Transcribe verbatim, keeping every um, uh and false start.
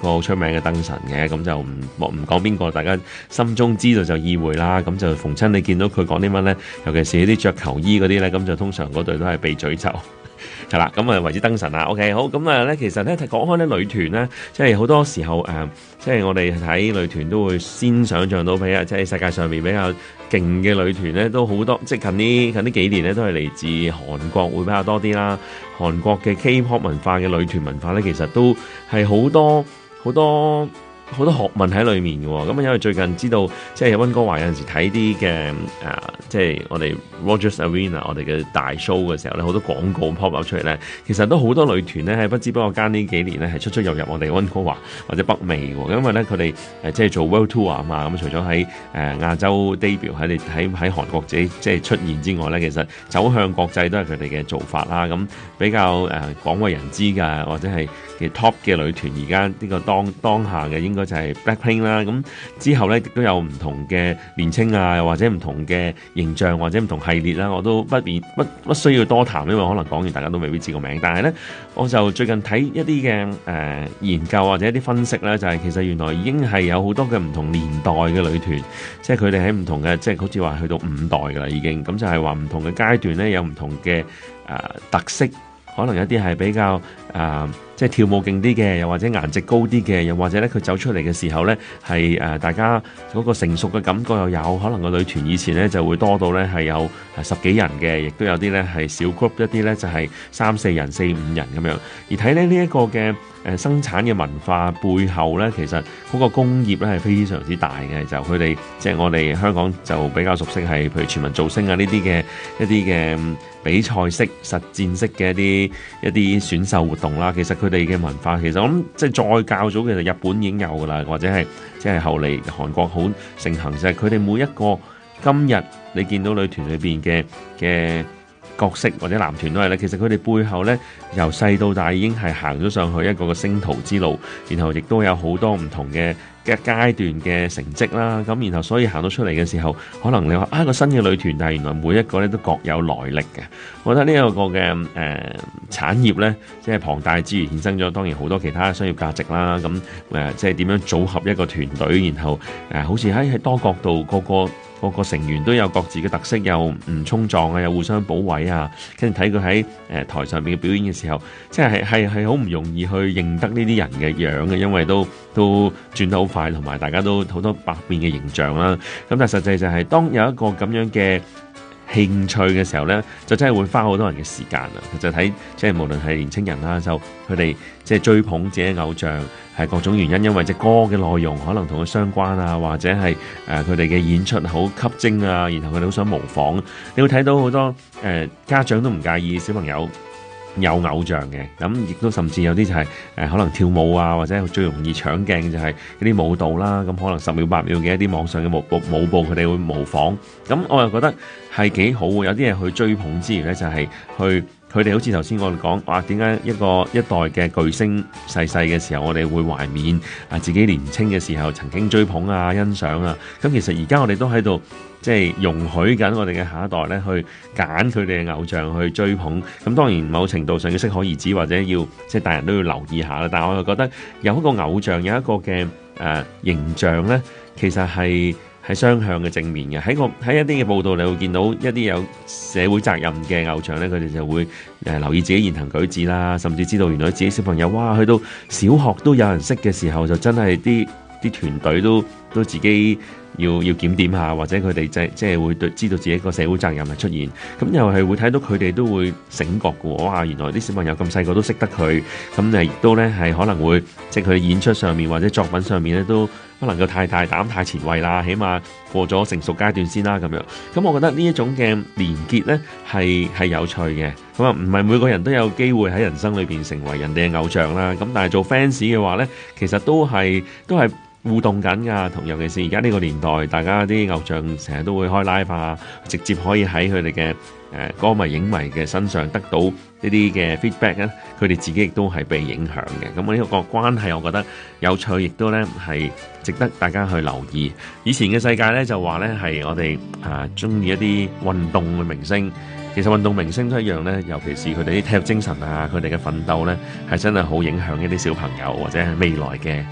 個好出名嘅燈神嘅，咁就唔唔講邊個，大家心中知道就意會啦。咁就逢親你見到佢講啲乜咧，尤其是啲着球衣嗰啲咧，咁就通常嗰隊都係被詛咒。係啦，咁啊為之燈神啦。OK， 好，咁啊咧，其實咧講開咧女團咧，即係好多時候誒、呃，即係我哋睇女團都會先想像到，比如即係世界上面比較勁嘅女團咧，都好多，即係近呢近呢幾年咧都係嚟自韓國會比較多啲啦。韓國嘅 K-pop 文化嘅女團文化咧，其實都係好多好多。好多學問喺裏面嘅喎，咁啊因為最近知道，即係溫哥華有陣時睇啲嘅誒，即係我哋 Rogers Arena 我哋嘅大 show 嘅時候咧，好多廣告 pop up 出嚟咧，其實都好多女團咧喺不知不覺間呢幾年咧係出出入入我哋溫哥華或者北美嘅，因為咧佢哋誒即係做 World Tour 啊嘛，咁除咗喺誒亞洲 debut 喺你喺喺韓國自己即係出現之外咧，其實走向國際都係佢哋嘅做法啦，咁比較誒廣為人知㗎，或者係嘅 top 嘅女團而家呢個當當下嘅應該就係 Blackpink 啦，咁之後咧亦都有唔同嘅年青啊，或者唔同嘅形象或者唔同系列啦，我都不便不不需要多談，因為可能講完大家都未必知個名。但係咧，我就最近睇一啲嘅誒研究或者一啲分析咧，就係、是、其實原來已經係有好多嘅唔同年代嘅女團，即係佢哋喺唔同嘅，即係好似話去到五代㗎啦已經，咁就係話唔同嘅階段咧有唔同嘅誒、呃、特色。可能有啲係比較誒、呃，即係跳舞勁啲嘅，又或者顏值高啲嘅，又或者咧佢走出嚟嘅時候咧，係誒、呃、大家嗰個成熟嘅感覺又有。可能個女團以前咧就會多到咧係有十幾人嘅，亦都有啲咧係小 group 一啲咧就係三四人、四五人咁樣。而睇咧呢一個嘅誒生產嘅文化背後咧，其實嗰個工業咧係非常之大嘅。就佢哋即係我哋香港就比較熟悉係，譬如全民造星啊呢啲嘅一啲嘅比賽式、實戰式嘅一啲一啲選秀活動啦。其實佢哋嘅文化其實我諗即係再較早，其實日本已經有㗎啦，或者係即係後嚟韓國好盛行，就係佢哋每一個今日你見到女團裏邊嘅嘅角色或者男團都係咧，其實佢哋背後咧由細到大已經係行咗上去一個個星途之路，然後亦都有好多唔同嘅嘅階段嘅成績啦。咁然後所以行到出嚟嘅時候，可能你話啊個新嘅女團，但係原來每一個咧都各有來歷嘅。我覺得呢一個嘅誒、呃、產業咧，即係龐大之餘衍生咗當然好多其他商業價值啦。咁誒、呃、即係點樣組合一個團隊，然後誒、呃、好似喺喺多角度個個。個個成員都有各自嘅特色，又唔衝撞啊，又互相補位啊。跟住睇佢喺誒台上面嘅表演嘅時候，即係係係好唔容易去認得呢啲人嘅樣嘅，因為都都轉得好快，同埋大家都好多百變嘅形象啦。咁但係實際就係、是、當有一個咁樣嘅興趣嘅時候呢，就真係會花好多人嘅時間啊！就睇即係無論係年青人啦，就佢哋即係追捧自己偶像，係各種原因，因為隻歌嘅內容可能同佢相關啊，或者係誒佢哋嘅演出好吸睛啊，然後佢哋好想模仿。你會睇到好多誒、呃、家長都唔介意小朋友有偶像嘅，咁亦都甚至有啲就係、是、誒、呃、可能跳舞啊，或者最容易搶鏡就係嗰啲舞蹈啦。咁可能十秒八秒嘅一啲網上嘅舞舞舞步，佢哋會模仿。咁我又覺得係幾好，有啲嘢去追捧之餘咧，就係、是、去佢哋好似頭先我哋講，哇點解一個一代嘅巨星逝世嘅時候，我哋會懷緬啊自己年青嘅時候曾經追捧啊、欣賞啊。咁其實而家我哋都喺度。即係容許緊我哋嘅下一代咧，去揀佢哋嘅偶像去追捧。咁當然某程度上要適可而止，或者要即係大人都要留意下啦。但係我又覺得有一個偶像，有一個嘅誒、呃、形象咧，其實係係雙向嘅正面嘅。喺個喺一啲嘅報道，你會見到一啲有社會責任嘅偶像咧，佢哋就會誒、呃、留意自己言行舉止啦，甚至知道原來自己小朋友哇去到小學都有人識嘅時候，就真係啲啲團隊都都自己。要要檢點下，或者佢哋即即係會對知道自己個社會責任係出現，咁又係會睇到佢哋都會醒覺嘅。哇！原來啲小朋友咁細個都識得佢，咁誒亦都咧係可能會即係佢演出上面或者作品上面咧都不能夠太大膽太前衛啦，起碼過咗成熟階段先啦咁樣。咁我覺得呢一種嘅連結咧係係有趣嘅。咁啊唔係每個人都有機會喺人生裏邊成為人哋嘅偶像啦。咁但係做 fans 嘅話咧，其實都係都係。互動緊㗎，同尤其是而家呢個年代，大家啲偶像成日都會開 live 啊，直接可以喺佢哋嘅誒歌迷影迷嘅身上得到呢啲嘅 feedback 咧，佢哋自己亦都係被影響嘅。咁呢個關係，我覺得有趣，亦都咧係值得大家去留意。以前嘅世界咧就話咧係我哋啊中意一啲運動嘅明星，其實運動明星都一樣咧，尤其是佢哋啲體育精神啊，佢哋嘅奮鬥咧係真係好影響一啲小朋友或者係未來嘅